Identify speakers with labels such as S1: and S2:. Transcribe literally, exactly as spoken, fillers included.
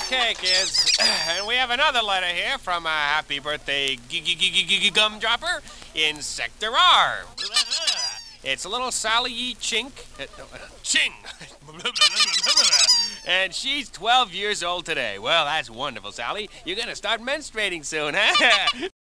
S1: Okay, kids, and we have another letter here from a happy birthday g- g- g- g- g- gumdropper in Sector R. It's a little Sally E. Chink. Uh, no, uh, Ching! And she's twelve years old today. Well, that's wonderful, Sally. You're gonna start menstruating soon, huh?